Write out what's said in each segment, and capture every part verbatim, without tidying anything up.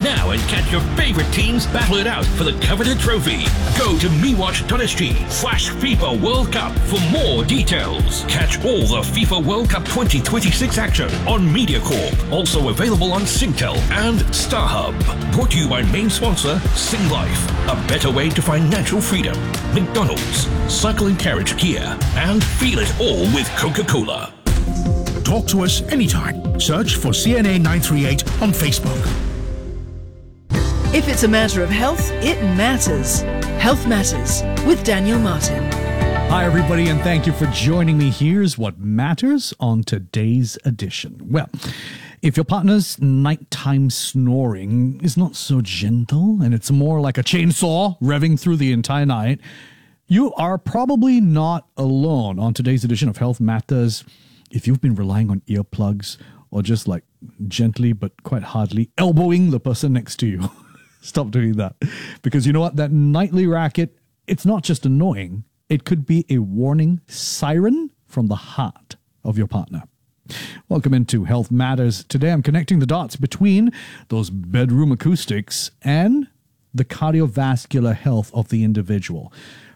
now and catch your favorite teams battle it out for the coveted trophy. Go to mewatch.sg slash FIFA World Cup for more details. Catch all the FIFA World Cup twenty twenty-six action on MediaCorp. Also available on Singtel and StarHub. Brought to you by main sponsor Sing Life. A better way to financial freedom. McDonald's, Cycle and Carriage Kia, and feel it all with Coca-Cola. Talk to us anytime. Search for C N A nine three eight on Facebook. If it's a matter of health, it matters. Health Matters with Daniel Martin. Hi, everybody, and thank you for joining me. Here's what matters on today's edition. Well, if your partner's nighttime snoring is not so gentle and it's more like a chainsaw revving through the entire night, you are probably not alone on today's edition of Health Matters. If you've been relying on earplugs or just like gently but quite hardly elbowing the person next to you, stop doing that. Because you know what? That nightly racket, it's not just annoying. It could be a warning siren from the heart of your partner. Welcome into Health Matters. Today I'm connecting the dots between those bedroom acoustics and the cardiovascular health of the individual.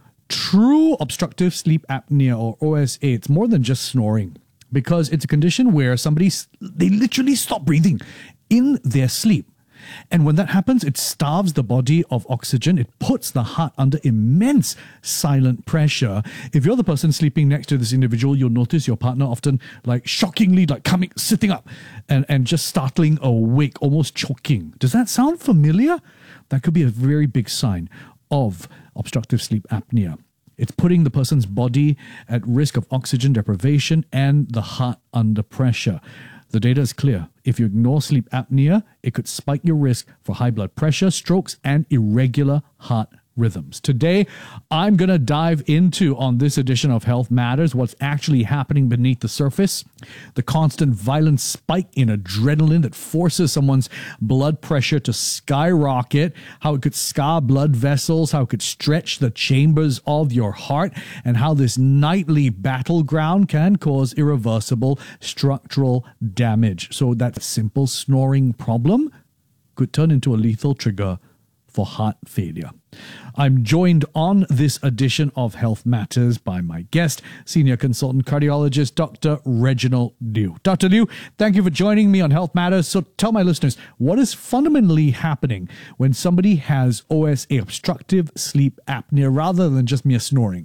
True obstructive sleep apnea, or O S A, it's more than just snoring, because it's a condition where somebody, they literally stop breathing in their sleep. And when that happens, it starves the body of oxygen. It puts the heart under immense silent pressure. If you're the person sleeping next to this individual, you'll notice your partner often like shockingly like coming, sitting up and, and just startling awake, almost choking. Does that sound familiar? That could be a very big sign of obstructive sleep apnea. It's putting the person's body at risk of oxygen deprivation and the heart under pressure. The data is clear. If you ignore sleep apnea, it could spike your risk for high blood pressure, strokes, and irregular heart rhythms. Today, I'm going to dive into, on this edition of Health Matters, what's actually happening beneath the surface, the constant violent spike in adrenaline that forces someone's blood pressure to skyrocket, how it could scar blood vessels, how it could stretch the chambers of your heart, and how this nightly battleground can cause irreversible structural damage. So that simple snoring problem could turn into a lethal trigger for heart failure. I'm joined on this edition of Health Matters by my guest, senior consultant cardiologist, Doctor Reginald Liew. Doctor Liew, thank you for joining me on Health Matters. So tell my listeners, what is fundamentally happening when somebody has O S A, obstructive sleep apnea, rather than just mere snoring?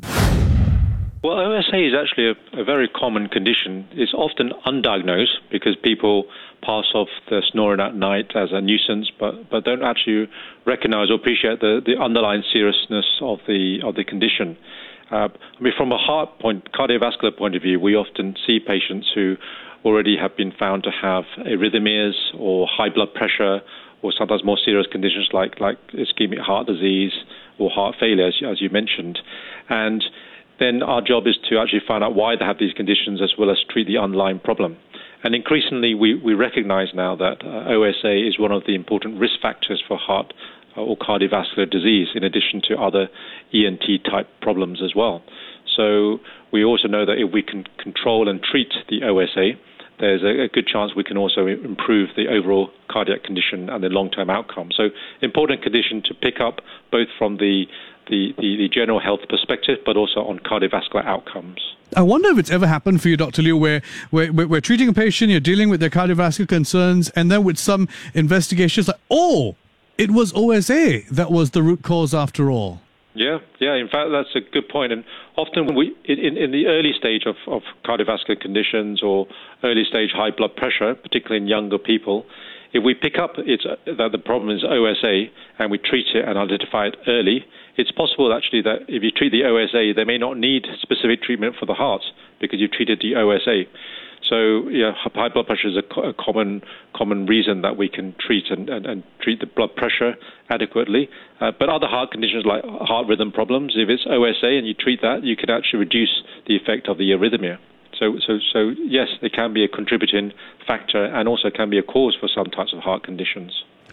Well, O S A is actually a, a very common condition. It's often undiagnosed because people pass off the snoring at night as a nuisance, but, but don't actually recognize or appreciate the, the underlying seriousness of the of the condition. Uh, I mean, from a heart point, cardiovascular point of view, we often see patients who already have been found to have arrhythmias or high blood pressure, or sometimes more serious conditions like like ischemic heart disease or heart failure, as, as you mentioned, and then our job is to actually find out why they have these conditions as well as treat the underlying problem. And increasingly, we, we recognize now that uh, O S A is one of the important risk factors for heart uh, or cardiovascular disease, in addition to other E N T type problems as well. So we also know that if we can control and treat the O S A, there's a, a good chance we can also improve the overall cardiac condition and the long-term outcome. So important condition to pick up both from the The, the, the general health perspective, but also on cardiovascular outcomes. I wonder if it's ever happened for you, Doctor Liew, where we're, we're treating a patient, you're dealing with their cardiovascular concerns, and then with some investigations, like, oh, it was O S A that was the root cause after all. Yeah, yeah. In fact, that's a good point. And often when we, in, in the early stage of, of cardiovascular conditions or early stage high blood pressure, particularly in younger people, if we pick up it's, uh, that the problem is O S A and we treat it and identify it early, it's possible actually that if you treat the O S A, they may not need specific treatment for the heart because you've treated the O S A. So yeah, high blood pressure is a, co- a common common reason that we can treat and, and, and treat the blood pressure adequately. Uh, but other heart conditions like heart rhythm problems, if it's O S A and you treat that, you can actually reduce the effect of the arrhythmia. So, so, so yes, it can be a contributing factor and also can be a cause for some types of heart conditions.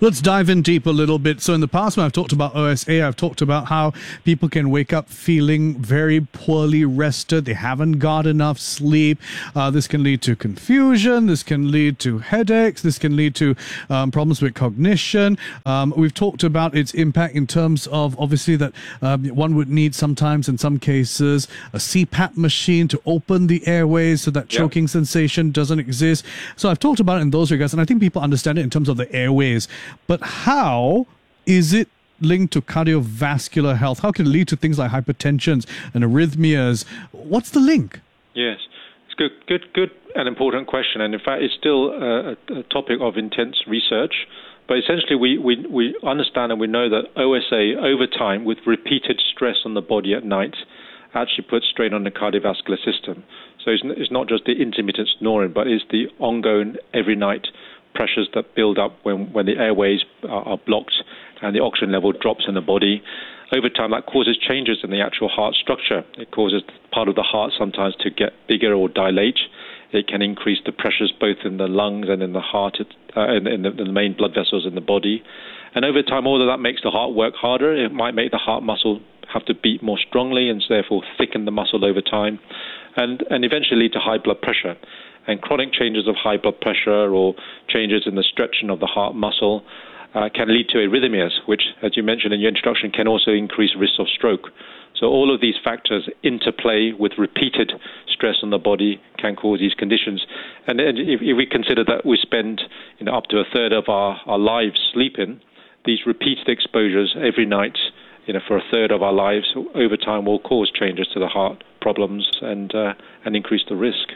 Let's dive in deep a little bit. So in the past, when I've talked about O S A, I've talked about how people can wake up feeling very poorly rested. They haven't got enough sleep. Uh, this can lead to confusion. This can lead to headaches. This can lead to um, problems with cognition. Um, we've talked about its impact in terms of obviously that um, one would need sometimes in some cases a C PAP machine to open the airways so that choking yep. sensation doesn't exist. So I've talked about it in those regards, and I think people understand it in terms of the airways. But how is it linked to cardiovascular health? How can it lead to things like hypertensions and arrhythmias? What's the link? Yes, it's good, good, good and important question. And in fact, it's still a, a topic of intense research. But essentially, we, we, we understand and we know that O S A, over time, with repeated stress on the body at night, actually puts strain on the cardiovascular system. So it's, it's not just the intermittent snoring, but it's the ongoing every night pressures that build up when, when the airways are, are blocked and the oxygen level drops in the body. Over time, that causes changes in the actual heart structure. It causes part of the heart sometimes to get bigger or dilate. It can increase the pressures both in the lungs and in the heart, uh, in, in, the, in the main blood vessels in the body. And over time, all of that makes the heart work harder. It might make the heart muscle have to beat more strongly and therefore thicken the muscle over time, and, and eventually lead to high blood pressure. And chronic changes of high blood pressure or changes in the stretching of the heart muscle uh, can lead to arrhythmias, which, as you mentioned in your introduction, can also increase risk of stroke. So all of these factors interplay with repeated stress on the body can cause these conditions. And if, if we consider that we spend you know, up to a third of our, our lives sleeping, these repeated exposures every night you know, for a third of our lives over time will cause changes to the heart problems and uh, and increase the risk.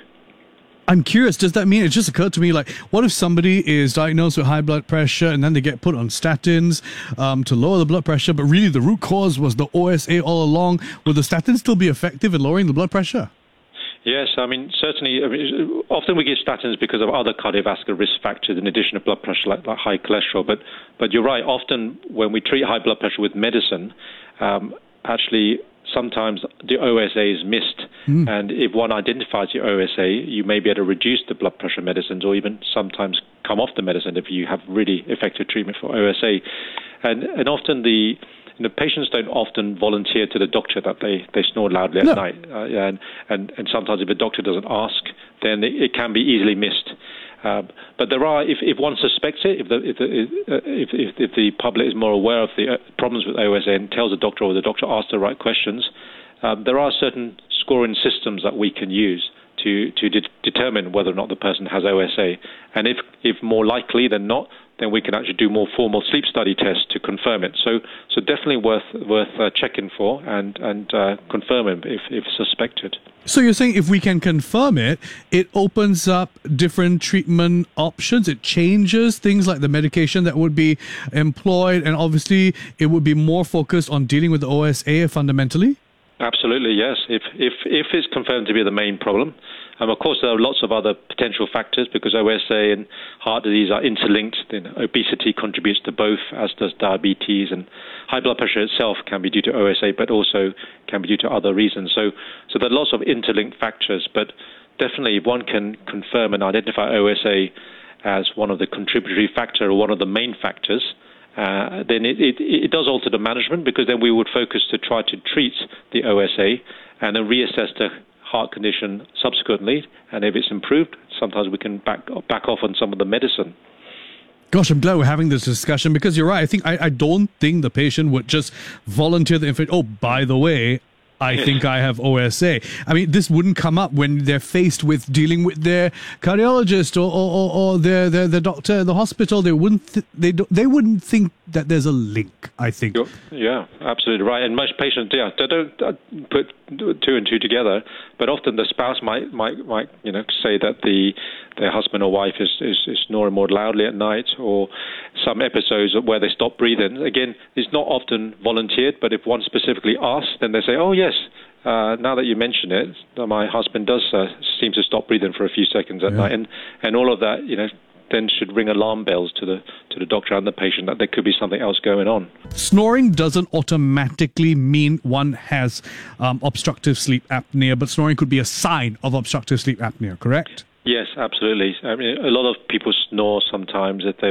I'm curious, does that mean, it just occurred to me, like, what if somebody is diagnosed with high blood pressure and then they get put on statins um, to lower the blood pressure, but really the root cause was the O S A all along? Will the statins still be effective in lowering the blood pressure? Yes, I mean, certainly, I mean, often we give statins because of other cardiovascular risk factors in addition to blood pressure, like, like high cholesterol. But, but you're right, often when we treat high blood pressure with medicine, um, actually sometimes the O S A is missed. Mm. And if one identifies your O S A, you may be able to reduce the blood pressure medicines or even sometimes come off the medicine if you have really effective treatment for O S A. And, and often the... You know, patients don't often volunteer to the doctor that they, they snore loudly at no. night. Uh, and, and, and sometimes if a doctor doesn't ask, then it, it can be easily missed. Uh, but there are, if, if one suspects it, if the, if, the, if, if, if the public is more aware of the problems with O S A and tells the doctor or the doctor asks the right questions, um, there are certain scoring systems that we can use to, to de- determine whether or not the person has O S A. And if, if more likely than not, then we can actually do more formal sleep study tests to confirm it. So, so definitely worth worth uh, checking for and and uh, confirming if, if suspected. So you're saying if we can confirm it, it opens up different treatment options. It changes things like the medication that would be employed, and obviously it would be more focused on dealing with the O S A fundamentally. Absolutely, yes. If if if it's confirmed to be the main problem. Um, of course, there are lots of other potential factors because O S A and heart disease are interlinked. Then obesity contributes to both, as does diabetes, and high blood pressure itself can be due to O S A, but also can be due to other reasons. So, so there are lots of interlinked factors. But definitely, if one can confirm and identify O S A as one of the contributory factor or one of the main factors, uh, then it, it, it does alter the management because then we would focus to try to treat the O S A and then reassess the heart condition subsequently, and if it's improved, sometimes we can back back off on some of the medicine. Gosh, I'm glad we're having this discussion because you're right. I think I, I don't think the patient would just volunteer the information. Oh, by the way, I think I have O S A. I mean, this wouldn't come up when they're faced with dealing with their cardiologist or or, or, or their, their their doctor at the hospital. They wouldn't th- they don't, they wouldn't think that there's a link, I think. Yeah, absolutely right. And most patients, yeah, they don't uh, put two and two together. But often the spouse might might might you know say that the their husband or wife is, is, is snoring more loudly at night, or some episodes where they stop breathing. Again, it's not often volunteered, but if one specifically asks, then they say, oh, yes, uh, now that you mention it, my husband does uh, seem to stop breathing for a few seconds at yeah. night. And, and all of that, you know, then should ring alarm bells to the to the doctor and the patient that there could be something else going on. Snoring doesn't automatically mean one has um, obstructive sleep apnea, but snoring could be a sign of obstructive sleep apnea, correct? Yes, absolutely. I mean, a lot of people snore sometimes if they've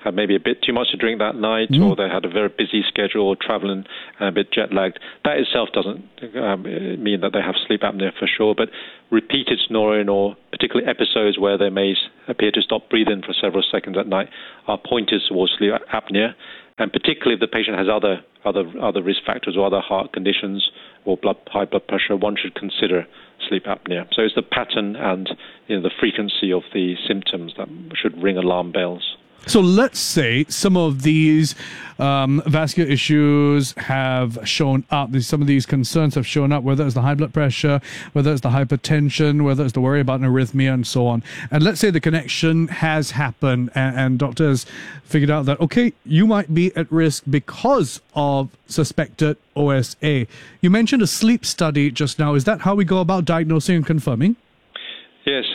had maybe a bit too much to drink that night, mm. or they had a very busy schedule, or traveling and a bit jet lagged. That itself doesn't um, mean that they have sleep apnea for sure, but repeated snoring or particularly episodes where they may appear to stop breathing for several seconds at night are pointers towards sleep apnea. And particularly if the patient has other other other risk factors or other heart conditions or blood high blood pressure, one should consider sleep apnea. So it's the pattern and you know, the frequency of the symptoms that should ring alarm bells. So let's say some of these um, vascular issues have shown up. Some of these concerns have shown up, whether it's the high blood pressure, whether it's the hypertension, whether it's the worry about an arrhythmia, and so on. And let's say the connection has happened, and, and doctors figured out that, okay, you might be at risk because of suspected O S A. You mentioned a sleep study just now. Is that how we go about diagnosing and confirming? Yes.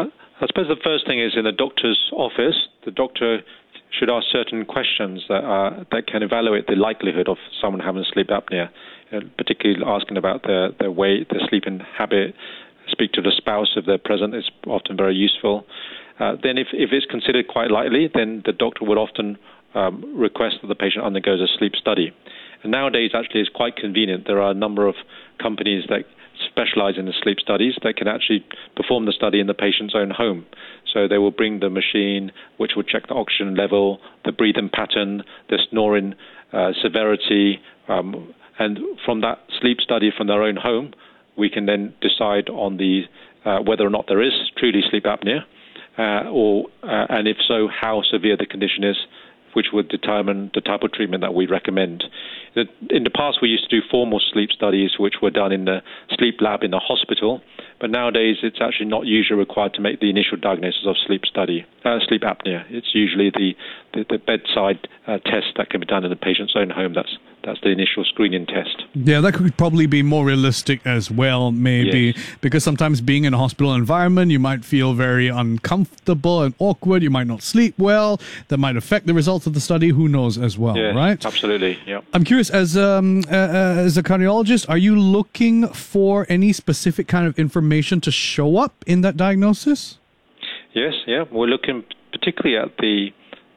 I suppose the first thing is in the doctor's office, the doctor should ask certain questions that are, that can evaluate the likelihood of someone having sleep apnea, you know, particularly asking about their, their weight, their sleeping habit. Speak to the spouse if they're present is often very useful. Uh, then if, if it's considered quite likely, then the doctor would often um, request that the patient undergoes a sleep study. And nowadays, actually, it's quite convenient. There are a number of companies that specialize in the sleep studies that can actually perform the study in the patient's own home. So they will bring the machine, which will check the oxygen level, the breathing pattern, the snoring uh, severity, um, and from that sleep study from their own home, we can then decide on the uh, whether or not there is truly sleep apnea, uh, or uh, and if so, how severe the condition is, which would determine the type of treatment that we recommend. In the past, we used to do formal sleep studies, which were done in the sleep lab in the hospital, but nowadays it's actually not usually required to make the initial diagnosis of sleep study, uh, sleep apnea. It's usually the, the, the bedside uh, test that can be done in the patient's own home. That's that's the initial screening test. Yeah, that could probably be more realistic as well, maybe, yes. Because sometimes being in a hospital environment, you might feel very uncomfortable and awkward. You might not sleep well. That might affect the results of the study. Who knows as well, yeah, right? Absolutely, yeah. I'm curious, as um, uh, as a cardiologist, are you looking for any specific kind of information to show up in that diagnosis? Yes, yeah. We're looking particularly at the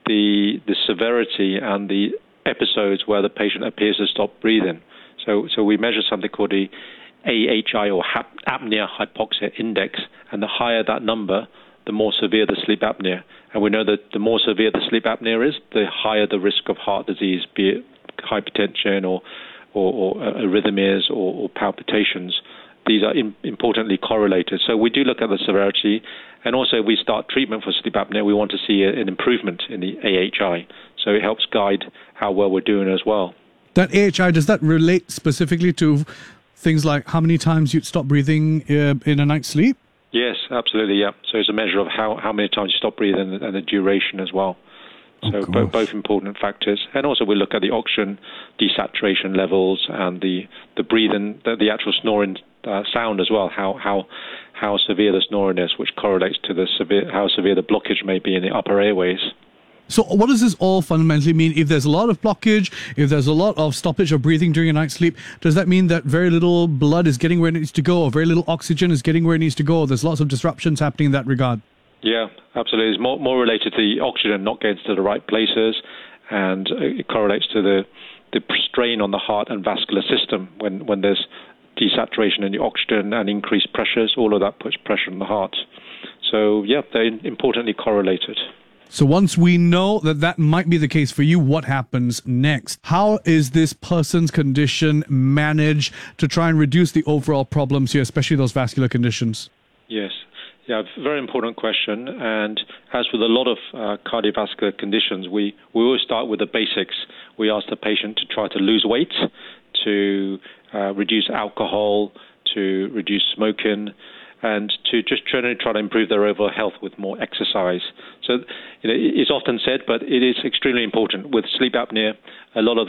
the the severity and the episodes where the patient appears to stop breathing. So, so we measure something called the A H I or apnea hypoxia index, and the higher that number, the more severe the sleep apnea. And we know that the more severe the sleep apnea is, the higher the risk of heart disease, be it hypertension or or, or arrhythmias or, or palpitations. These are in, importantly correlated. So we do look at the severity, and also we start treatment for sleep apnea. We want to see a, an improvement in the A H I. So it helps guide how well we're doing as well. That A H I, does that relate specifically to things like how many times you'd stop breathing uh, in a night's sleep? Yes, absolutely, yeah. So it's a measure of how, how many times you stop breathing and, and the duration as well. So oh, both, both important factors. And also we look at the oxygen desaturation levels and the, the breathing, the, the actual snoring uh, sound as well, how, how how severe the snoring is, which correlates to the severe how severe the blockage may be in the upper airways. So what does this all fundamentally mean? If there's a lot of blockage, if there's a lot of stoppage of breathing during a night's sleep, does that mean that very little blood is getting where it needs to go, or very little oxygen is getting where it needs to go? There's lots of disruptions happening in that regard. Yeah, absolutely. It's more, more related to the oxygen not getting to the right places, and it correlates to the, the strain on the heart and vascular system when, when there's desaturation in the oxygen and increased pressures. All of that puts pressure on the heart. So, yeah, they're importantly correlated. So once we know that that might be the case for you, what happens next? How is this person's condition managed to try and reduce the overall problems here, especially those vascular conditions? Yes. Yeah, very important question. And as with a lot of uh, cardiovascular conditions, we, we always start with the basics. We ask the patient to try to lose weight, to uh, reduce alcohol, to reduce smoking, and to just try to, try to improve their overall health with more exercise. So you know, it's often said, but it is extremely important. With sleep apnea, a lot of the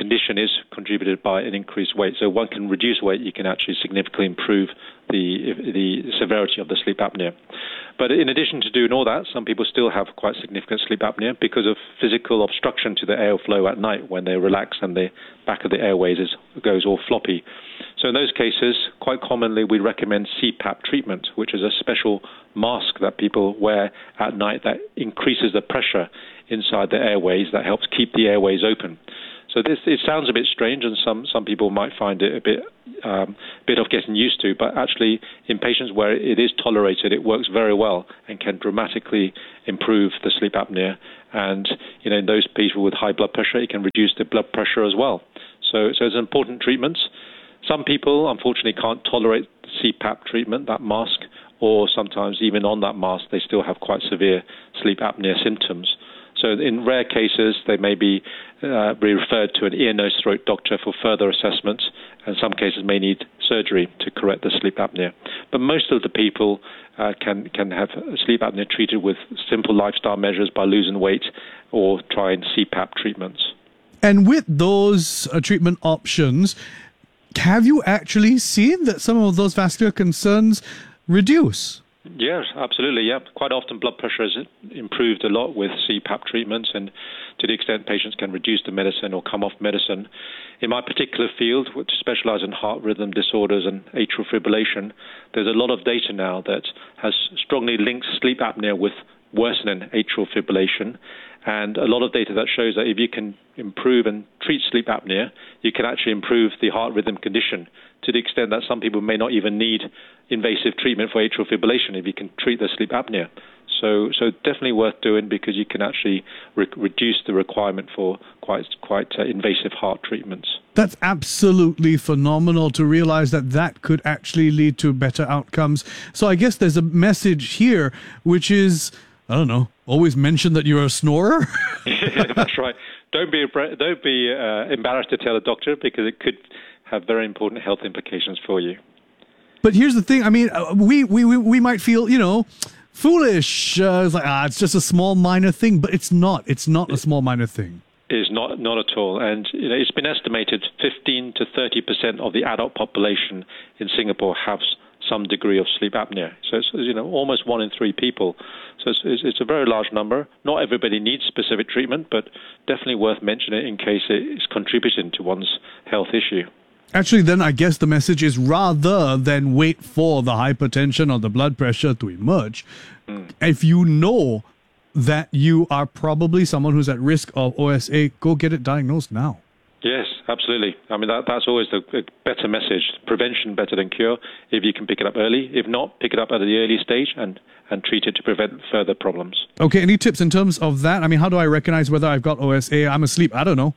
condition is contributed by an increased weight. So one can reduce weight, you can actually significantly improve the the severity of the sleep apnea. But in addition to doing all that, some people still have quite significant sleep apnea because of physical obstruction to the airflow at night when they relax and the back of the airways is, goes all floppy. So in those cases, quite commonly we recommend C PAP treatment, which is a special mask that people wear at night that increases the pressure inside the airways that helps keep the airways open. So this it sounds a bit strange, and some, some people might find it a bit um, bit of getting used to. But actually, in patients where it is tolerated, it works very well and can dramatically improve the sleep apnea. And you know, in those people with high blood pressure, it can reduce the blood pressure as well. So, so it's an important treatment. Some people, unfortunately, can't tolerate C PAP treatment, that mask, or sometimes even on that mask, they still have quite severe sleep apnea symptoms. So in rare cases, they may be, uh, be referred to an ear, nose, throat doctor for further assessment, and some cases may need surgery to correct the sleep apnea. But most of the people uh, can, can have sleep apnea treated with simple lifestyle measures by losing weight or trying C PAP treatments. And with those uh, treatment options, have you actually seen that some of those vascular concerns reduce? Yes, absolutely. Yeah, quite often blood pressure has improved a lot with C PAP treatments, and to the extent patients can reduce the medicine or come off medicine. In my particular field, which specialises in heart rhythm disorders and atrial fibrillation, there's a lot of data now that has strongly linked sleep apnea with worsening atrial fibrillation, and a lot of data that shows that if you can improve and treat sleep apnea, you can actually improve the heart rhythm condition, to the extent that some people may not even need invasive treatment for atrial fibrillation if you can treat their sleep apnea. So, so definitely worth doing, because you can actually re- reduce the requirement for quite quite uh, invasive heart treatments. That's absolutely phenomenal to realize that that could actually lead to better outcomes. So I guess there's a message here, which is, I don't know, always mention that you're a snorer. That's right. Don't be don't be uh, embarrassed to tell a doctor, because it could have very important health implications for you. But here's the thing. I mean, we we we might feel, you know, foolish. Uh, it's like, ah, it's just a small minor thing, but it's not. It's not a small minor thing. It is not not at all. And you know, it's been estimated fifteen to thirty percent of the adult population in Singapore have some degree of sleep apnea. So it's, you know, almost one in three people. So it's, it's, it's a very large number. Not everybody needs specific treatment, but definitely worth mentioning in case it is contributing to one's health issue. Actually, then I guess the message is, rather than wait for the hypertension or the blood pressure to emerge, mm. if you know that you are probably someone who's at risk of O S A, go get it diagnosed now. Yes, absolutely. I mean, that, that's always the a better message. Prevention better than cure, if you can pick it up early. If not, pick it up at the early stage and, and treat it to prevent further problems. Okay, any tips in terms of that? I mean, how do I recognize whether I've got O S A? I'm asleep. I don't know.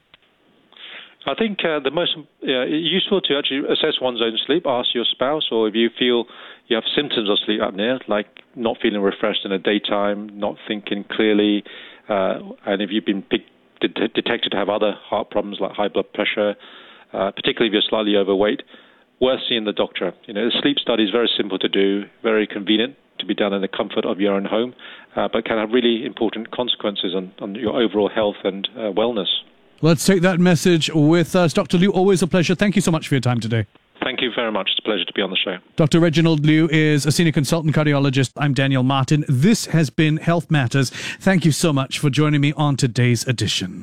I think uh, the most uh, useful to actually assess one's own sleep. Ask your spouse, or if you feel you have symptoms of sleep apnea, like not feeling refreshed in the daytime, not thinking clearly, uh, and if you've been picked, det- detected to have other heart problems like high blood pressure, uh, particularly if you're slightly overweight, worth seeing the doctor. You know, the sleep study is very simple to do, very convenient to be done in the comfort of your own home, uh, but can have really important consequences on, on your overall health and uh, wellness. Let's take that message with us. Doctor Liew, always a pleasure. Thank you so much for your time today. Thank you very much. It's a pleasure to be on the show. Doctor Reginald Liew is a senior consultant cardiologist. I'm Daniel Martin. This has been Health Matters. Thank you so much for joining me on today's edition.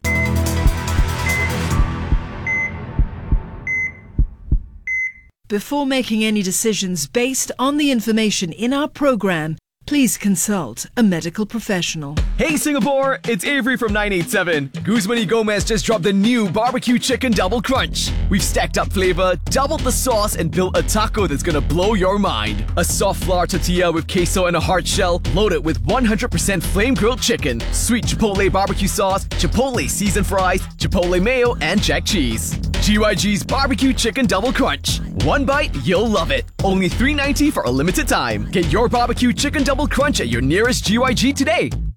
Before making any decisions based on the information in our program, please consult a medical professional. Hey Singapore, it's Avery from nine eight seven. Guzman y Gomez just dropped the new barbecue chicken double crunch. We've stacked up flavor, doubled the sauce, and built a taco that's gonna blow your mind. A soft flour tortilla with queso and a hard shell, loaded with one hundred percent flame grilled chicken, sweet chipotle barbecue sauce, chipotle seasoned fries, chipotle mayo, and jack cheese. G Y G's barbecue chicken double crunch. One bite, you'll love it. Only three ninety for a limited time. Get your barbecue chicken double crunch at your nearest G Y G today.